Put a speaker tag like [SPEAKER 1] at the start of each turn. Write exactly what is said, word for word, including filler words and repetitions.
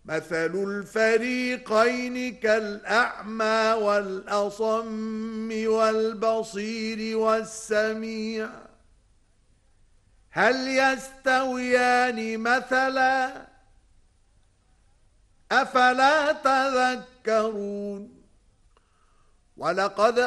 [SPEAKER 1] مثل الفريقين كالأعمى والأصم والبصير والسميع هل يستويان مثلا أفلا تذكرون ولقد